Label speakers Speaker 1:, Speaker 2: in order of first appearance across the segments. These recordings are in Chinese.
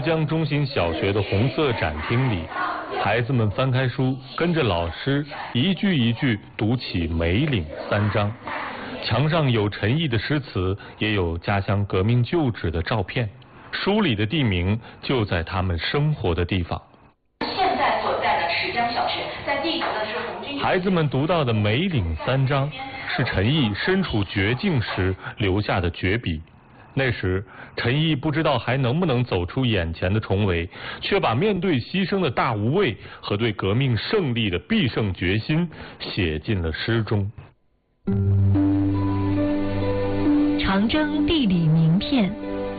Speaker 1: 石江中心小学的红色展厅里，孩子们翻开书，跟着老师一句一句读起《梅岭三章》。墙上有陈毅的诗词，也有家乡革命旧址的照片。书里的地名就在他们生活的地方。
Speaker 2: 现在所在的石江小学，在地图的是红军。
Speaker 1: 孩子们读到的《梅岭三章》是陈毅身处绝境时留下的绝笔。那时陈毅不知道还能不能走出眼前的重围，却把面对牺牲的大无畏和对革命胜利的必胜决心写进了诗中。
Speaker 3: 长征地理名片。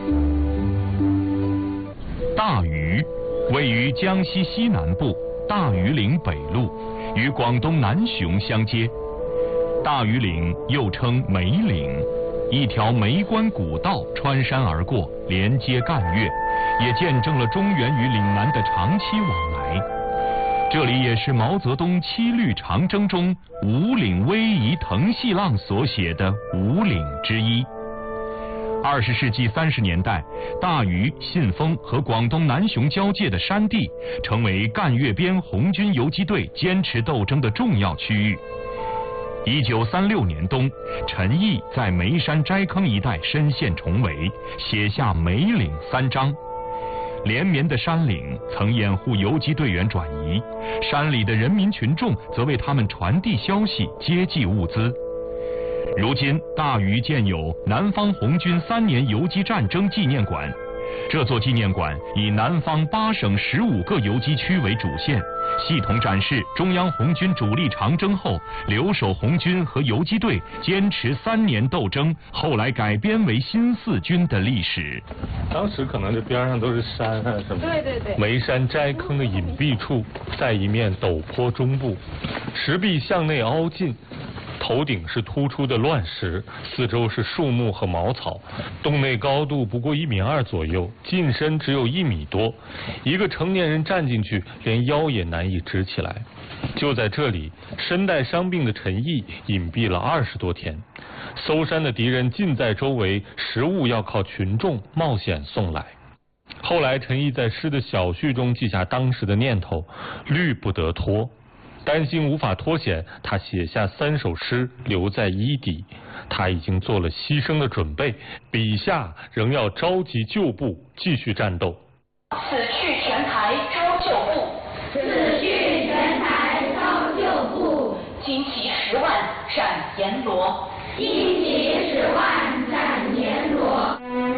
Speaker 4: 大余位于江西西南部大余岭北麓，与广东南雄相接。大余岭又称梅岭，一条梅关古道穿山而过，连接赣粤，也见证了中原与岭南的长期往来。这里也是毛泽东七律长征中五岭逶迤腾细浪所写的五岭之一。20世纪30年代，大余、信丰和广东南雄交界的山地，成为赣粤边红军游击队坚持斗争的重要区域。1936年冬，陈毅在梅山斋坑一带深陷重围，写下《梅岭三章》。连绵的山岭曾掩护游击队员转移，山里的人民群众则为他们传递消息、接济物资。如今大余建有南方红军3年游击战争纪念馆，这座纪念馆以南方8省15个游击区为主线，系统展示中央红军主力长征后留守红军和游击队坚持3年斗争，后来改编为新四军的历史。
Speaker 1: 当时可能这边上都是山啊什么的。
Speaker 2: 对对对。
Speaker 1: 梅山斋坑的隐蔽处，在一面陡坡中部，石壁向内凹进。头顶是突出的乱石，四周是树木和茅草，洞内高度不过1.2米左右，进深只有1米多，一个成年人站进去，连腰也难以直起来。就在这里，身带伤病的陈毅隐蔽了20多天，搜山的敌人尽在周围，食物要靠群众冒险送来。后来陈毅在诗的小序中记下当时的念头：虑不得脱。担心无法脱险，他写下3首诗留在衣底。他已经做了牺牲的准备，笔下仍要召集旧部继续战斗。
Speaker 2: 此去全台招旧部，
Speaker 5: 此去全台招旧部，
Speaker 2: 旌旗10万斩阎罗，
Speaker 5: 旌旗10万斩阎罗。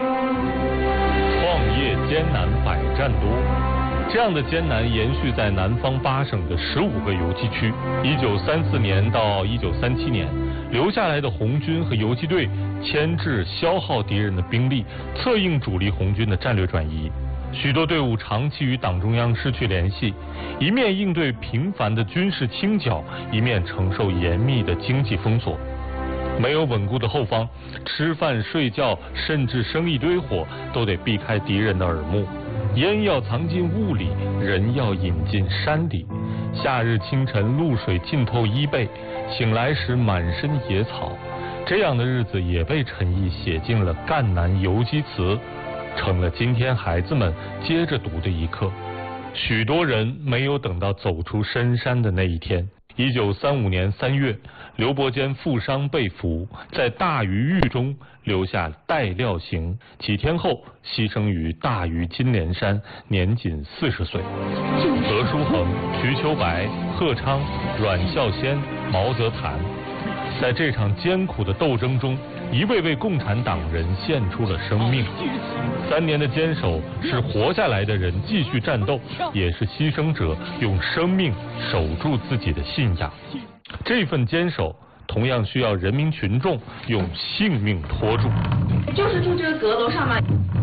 Speaker 1: 创业艰难百战多。这样的艰难延续在南方8省的15个游击区。1934年到1937年，留下来的红军和游击队牵制消耗敌人的兵力，策应主力红军的战略转移。许多队伍长期与党中央失去联系，一面应对频繁的军事清剿，一面承受严密的经济封锁。没有稳固的后方，吃饭睡觉甚至生一堆火都得避开敌人的耳目。烟要藏进雾里，人要引进山里。夏日清晨，露水浸透衣背，醒来时满身野草。这样的日子也被陈毅写进了赣南游击词，成了今天孩子们接着读的一课。许多人没有等到走出深山的那一天。1935年3月，刘伯坚负伤被俘，在大余狱中留下带料行，几天后牺牲于大余金莲山，年仅40岁。何叔衡、瞿秋白、贺昌、阮孝先、毛泽覃，在这场艰苦的斗争中，一位位共产党人献出了生命。3年的坚守，是活下来的人继续战斗，也是牺牲者用生命守住自己的信仰。这份坚守同样需要人民群众用性命拖住。
Speaker 2: 就是住这个阁楼上嘛。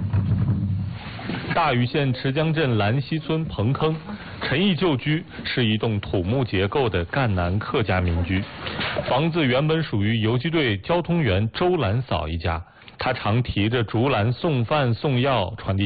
Speaker 1: 大余县池江镇兰溪村彭坑，陈毅旧居是一栋土木结构的赣南客家民居，房子原本属于游击队交通员周兰嫂一家，他常提着竹篮送饭送药，传递